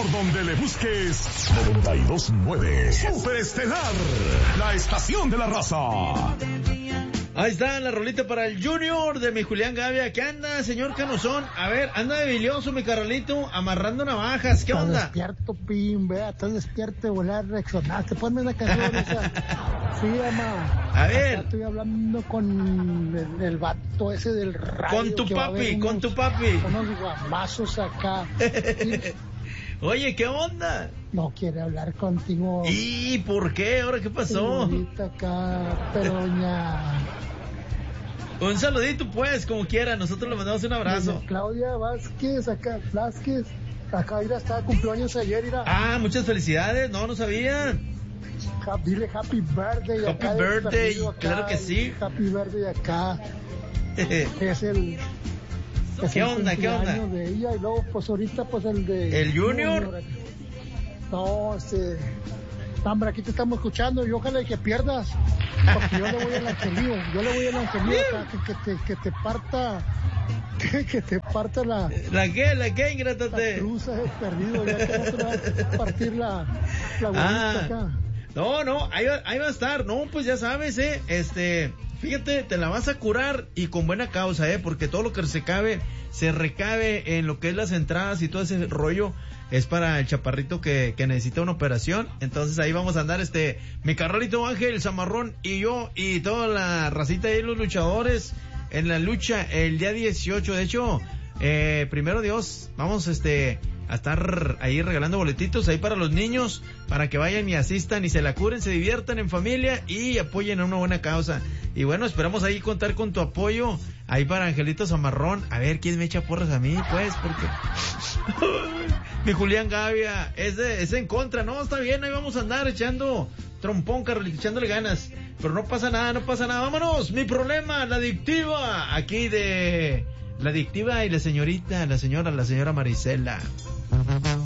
Por donde le busques, 92.9 Superestelar, la estación de la raza. Ahí está la rolita para el Junior de mi Julián Gavia. ¿Qué anda, señor Canozón? A ver, anda de bilioso mi Carolito, amarrando navajas. ¿Qué onda? Estás despierto, Pim, vea, estás despierto, volar, reaccionaste. Ponme una canción esa. Sí, ama. A ver. Acá estoy hablando con el vato ese del radio. Con tu papi, con tu papi. Unos guamazos acá. Oye, ¿qué onda? No quiere hablar contigo. ¿Y por qué? ¿Ahora qué pasó? Ahorita acá, pero doña... Un saludito pues, como quiera, nosotros le mandamos un abrazo. Doña Claudia Vázquez, acá mira, estaba cumpleaños ayer, mira. Ah, muchas felicidades, no sabía. Dile happy birthday. Happy acá, birthday, acá, claro que sí. Happy birthday acá. Es el... ¿Qué onda? De ella, y luego pues ahorita pues el de... ¿El Junior? No, hombre, aquí te estamos escuchando y ojalá que pierdas, porque yo le voy al Angelío acá, que te parta... Que te parta la... ¿La qué, ingrátate? La cruz es perdido, ya que no te va a partir la bolita acá. No, ahí va a estar, no, pues ya sabes, fíjate, te la vas a curar y con buena causa, porque todo lo que se recabe en lo que es las entradas y todo ese rollo es para el chaparrito que necesita una operación. Entonces ahí vamos a andar, mi Carolito Ángel, Zamarrón y yo y toda la racita y los luchadores en la lucha el día 18. De hecho, primero Dios, vamos a estar ahí regalando boletitos ahí para los niños, para que vayan y asistan y se la curen, se diviertan en familia y apoyen a una buena causa. Y bueno, esperamos ahí contar con tu apoyo ahí para Angelito Zamarrón. A ver quién me echa porras a mí, pues, porque mi Julián Gavia es en contra. No, está bien, ahí vamos a andar echando trompón, Carolito, echándole ganas, pero no pasa nada. Vámonos, mi problema, la adictiva, aquí de la adictiva y la señora Marisela.